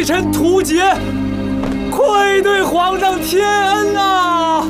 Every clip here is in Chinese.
微臣图杰，愧对皇上天恩啊！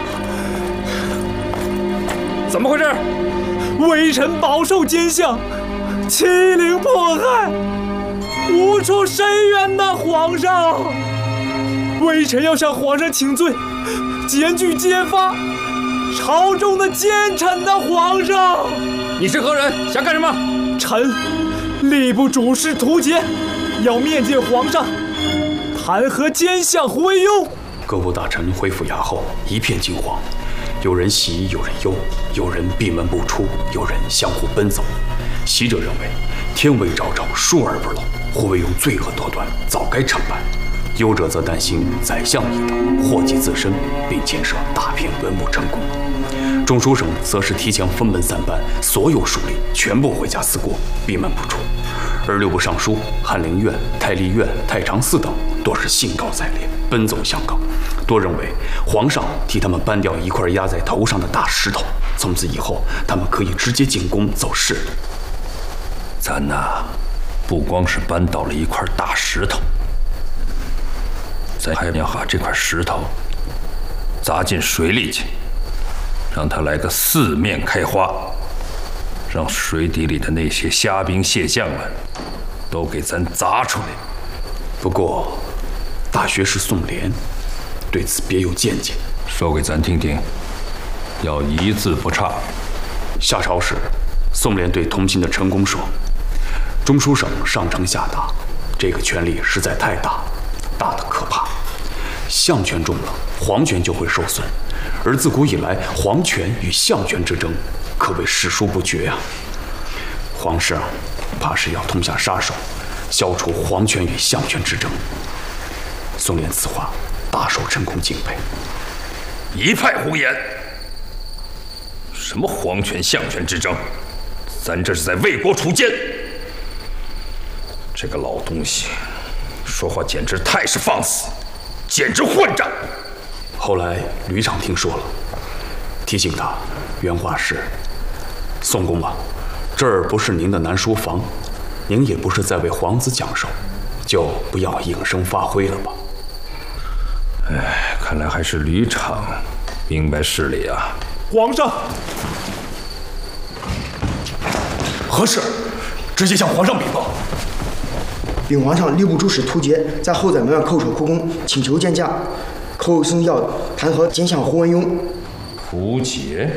怎么回事？ 微臣饱受奸相欺凌迫害，无处伸冤呐，皇上！微臣要向皇上请罪，检举揭发朝中的奸臣呐，皇上！ 你是何人？想干什么？ 臣吏部主事图杰，要面见皇上，弹劾奸相胡惟庸。 各部大臣回府衙后，一片惊慌，有人喜，有人忧，有人闭门不出，有人相互奔走。喜者认为天为昭昭，疏而不漏，胡惟庸罪恶多端，早该惩办；忧者则担心宰相一党祸及自身，并建设大片文武成功。中书省则是提前分门散班，所有属吏全部回家思过，闭门不出。而六部尚书、翰林院、太历院、太常寺等多是兴高采烈，奔走相告，多认为皇上替他们搬掉一块压在头上的大石头，从此以后他们可以直接进宫走仕了。 咱呐，不光是搬倒了一块大石头，咱还要把这块石头砸进水里去，让它来个四面开花，让水底里的那些虾兵蟹将们都给咱砸出来。 不过，大学士宋濂对此别有见解， 说给咱听听，要一字不差。 下朝时，宋濂对同行的陈宫说：“中书省上承下达，这个权力实在太大，大得可怕。相权重了，皇权就会受损。而自古以来，皇权与相权之争，可谓史书不绝啊。皇上怕是要痛下杀手，消除皇权与相权之争。”宋濂此话大受陈宫敬佩。 一派胡言！什么皇权相权之争？咱这是在为国除奸。这个老东西说话简直太是放肆，简直混账！ 后来吕敞听说了，提醒他，原话是：“宋公啊，这儿不是您的南书房，您也不是在为皇子讲授，就不要应声发挥了吧。” 哎，看来还是吕敞明白事理啊。 皇上， 何事？直接向皇上禀报。 禀皇上，吏部主事图杰在后宰门外叩首哭功，请求见驾。寇生要弹劾奸相胡惟庸。 图杰？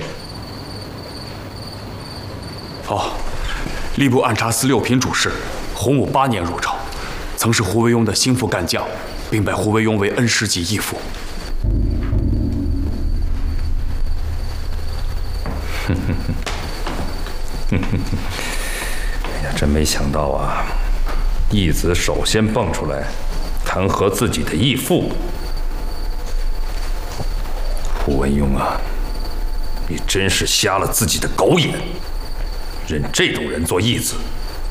哦，吏部按察司六品主事，洪武8年入朝，曾是胡惟庸的心腹干将，并拜胡惟庸为恩师及义父。 哎呀，真没想到啊！义子首先蹦出来弹劾自己的义父。胡惟庸啊，你真是瞎了自己的狗眼，认这种人做义子。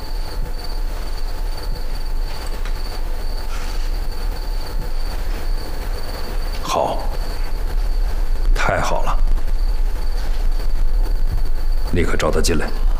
好，太好了，立刻召他进来。